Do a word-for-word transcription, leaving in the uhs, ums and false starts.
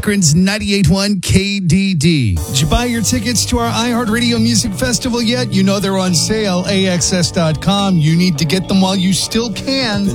Akron's ninety-eight point one K D D. Did you buy your tickets to our iHeartRadio Music Festival yet? You know they're on sale, A X S dot com. You need to get them while you still can.